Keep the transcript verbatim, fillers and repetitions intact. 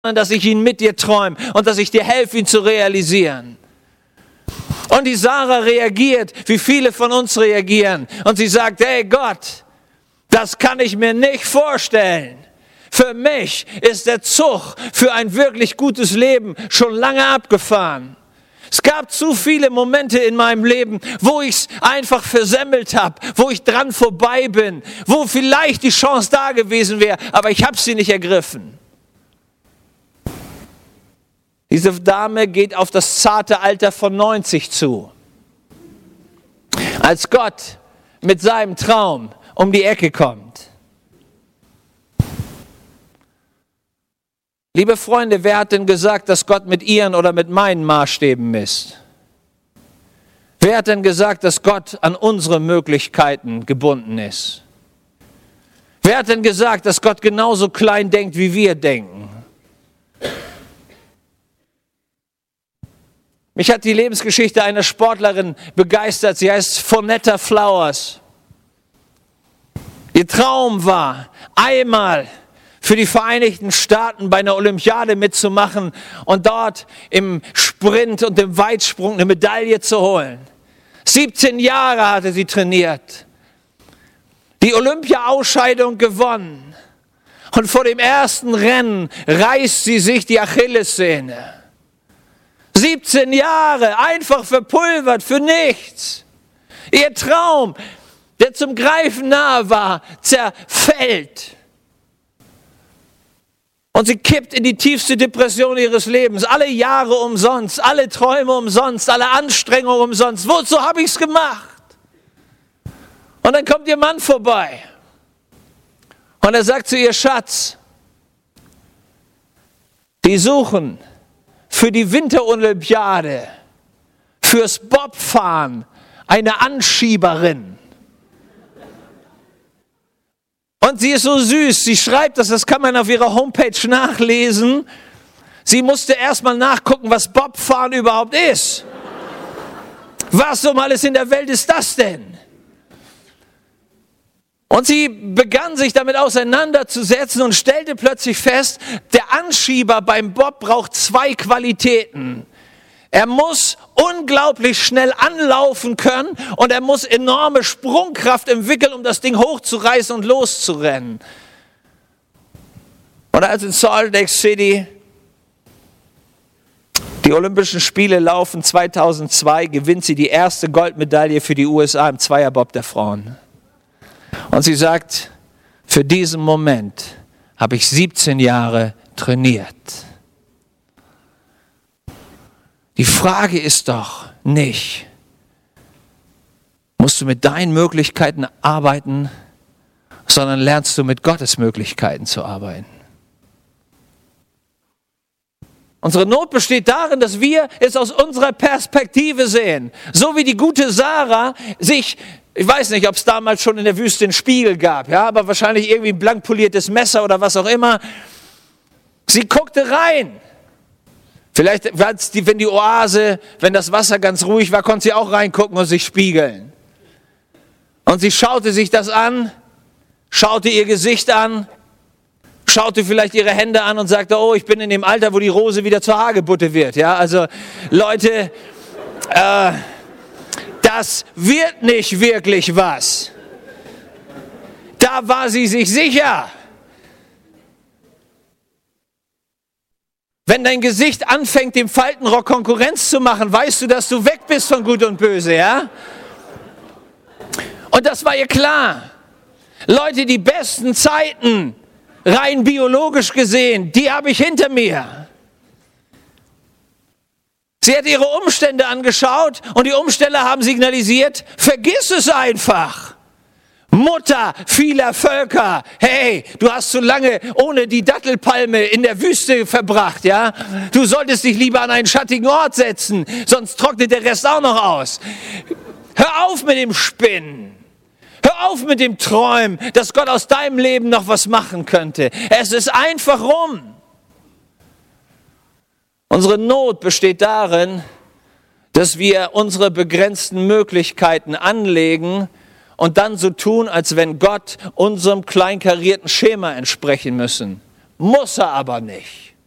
dass ich ihn mit dir träume und dass ich dir helfe, ihn zu realisieren. Und die Sarah reagiert, wie viele von uns reagieren. Und sie sagt, hey Gott, das kann ich mir nicht vorstellen. Für mich ist der Zug für ein wirklich gutes Leben schon lange abgefahren. Es gab zu viele Momente in meinem Leben, wo ich es einfach versemmelt habe, wo ich dran vorbei bin, wo vielleicht die Chance da gewesen wäre, aber ich habe sie nicht ergriffen. Diese Dame geht auf das zarte Alter von neunzig zu. Als Gott mit seinem Traum um die Ecke kommt. Liebe Freunde, wer hat denn gesagt, dass Gott mit ihren oder mit meinen Maßstäben misst? Wer hat denn gesagt, dass Gott an unsere Möglichkeiten gebunden ist? Wer hat denn gesagt, dass Gott genauso klein denkt, wie wir denken? Mich hat die Lebensgeschichte einer Sportlerin begeistert. Sie heißt Vonetta Flowers. Ihr Traum war, einmal für die Vereinigten Staaten bei einer Olympiade mitzumachen und dort im Sprint und im Weitsprung eine Medaille zu holen. siebzehn Jahre hatte sie trainiert. Die Olympia-Ausscheidung gewonnen. Und vor dem ersten Rennen reißt sie sich die Achillessehne. siebzehn Jahre, einfach verpulvert für nichts. Ihr Traum, der zum Greifen nahe war, zerfällt. Und sie kippt in die tiefste Depression ihres Lebens. Alle Jahre umsonst, alle Träume umsonst, alle Anstrengungen umsonst. Wozu habe ich es gemacht? Und dann kommt ihr Mann vorbei. Und er sagt zu ihr, Schatz, die suchen für die Winterolympiade, fürs Bobfahren, eine Anschieberin. Und sie ist so süß, sie schreibt das, das kann man auf ihrer Homepage nachlesen. Sie musste erstmal nachgucken, was Bobfahren überhaupt ist. Was um alles in der Welt ist das denn? Und sie begann sich damit auseinanderzusetzen und stellte plötzlich fest, der Anschieber beim Bob braucht zwei Qualitäten. Er muss unglaublich schnell anlaufen können und er muss enorme Sprungkraft entwickeln, um das Ding hochzureißen und loszurennen. Und als in Salt Lake City die Olympischen Spiele laufen, zweitausendzwei gewinnt sie die erste Goldmedaille für die U S A im Zweierbob der Frauen. Und sie sagt, für diesen Moment habe ich siebzehn Jahre trainiert. Die Frage ist doch nicht, musst du mit deinen Möglichkeiten arbeiten, sondern lernst du mit Gottes Möglichkeiten zu arbeiten. Unsere Not besteht darin, dass wir es aus unserer Perspektive sehen. So wie die gute Sarah sich, ich weiß nicht, ob es damals schon in der Wüste einen Spiegel gab, ja, aber wahrscheinlich irgendwie ein blank poliertes Messer oder was auch immer. Sie guckte rein. Vielleicht, wenn die Oase, wenn das Wasser ganz ruhig war, konnte sie auch reingucken und sich spiegeln. Und sie schaute sich das an, schaute ihr Gesicht an, schaute vielleicht ihre Hände an und sagte, oh, ich bin in dem Alter, wo die Rose wieder zur Hagebutte wird. Ja, also Leute, äh, das wird nicht wirklich was. Da war sie sich sicher. Wenn dein Gesicht anfängt, dem Faltenrock Konkurrenz zu machen, weißt du, dass du weg bist von Gut und Böse, ja? Und das war ihr klar. Leute, die besten Zeiten, rein biologisch gesehen, die habe ich hinter mir. Sie hat ihre Umstände angeschaut und die Umstände haben signalisiert, vergiss es einfach. Mutter vieler Völker, hey, du hast so lange ohne die Dattelpalme in der Wüste verbracht, ja? Du solltest dich lieber an einen schattigen Ort setzen, sonst trocknet der Rest auch noch aus. Hör auf mit dem Spinnen. Hör auf mit dem Träumen, dass Gott aus deinem Leben noch was machen könnte. Es ist einfach rum. Unsere Not besteht darin, dass wir unsere begrenzten Möglichkeiten anlegen und dann so tun, als wenn Gott unserem kleinkarierten Schema entsprechen müssen. Muss er aber nicht.